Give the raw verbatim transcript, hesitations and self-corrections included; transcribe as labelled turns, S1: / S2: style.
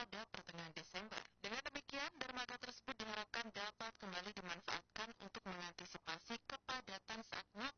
S1: pada pertengahan Desember. Dengan demikian, dermaga tersebut diharapkan dapat kembali dimanfaatkan untuk mengantisipasi kepadatan saat